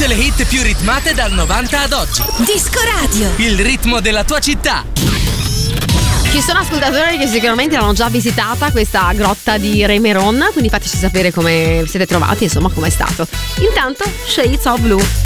le hit più ritmate dal 90 ad oggi. Disco Radio. Il ritmo della tua città. Ci sono ascoltatori che sicuramente l'hanno già visitata questa grotta di Remeron, quindi fateci sapere come siete trovati, insomma, com'è stato. Intanto, Shades of Blue.